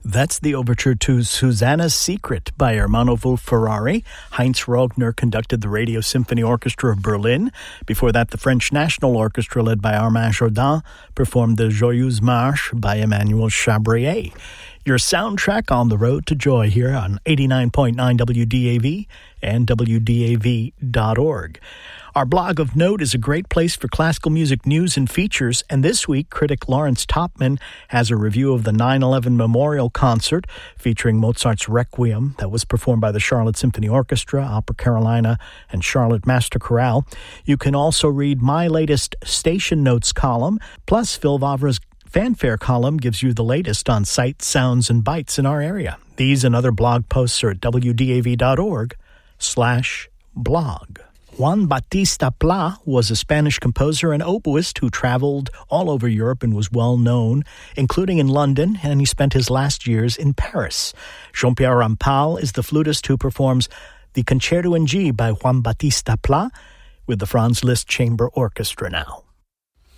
That's the overture to Susanna's Secret by Ermanno Wolf-Ferrari. Heinz Rogner conducted the Radio Symphony Orchestra of Berlin. Before that, the French National Orchestra, led by Armand Jourdan, performed the Joyeuse Marche by Emmanuel Chabrier. Your soundtrack on the road to joy here on 89.9 WDAV and WDAV.org. Our blog of note is a great place for classical music news and features, and this week, critic Lawrence Topman has a review of the 9/11 Memorial Concert featuring Mozart's Requiem that was performed by the Charlotte Symphony Orchestra, Opera Carolina, and Charlotte Master Chorale. You can also read my latest Station Notes column, plus Phil Vavra's Fanfare column gives you the latest on sights, sounds, and bites in our area. These and other blog posts are at wdav.org/blog. Juan Bautista Pla was a Spanish composer and oboist who traveled all over Europe and was well known, including in London, and he spent his last years in Paris. Jean-Pierre Rampal is the flutist who performs the Concerto in G by Juan Bautista Pla with the Franz Liszt Chamber Orchestra now.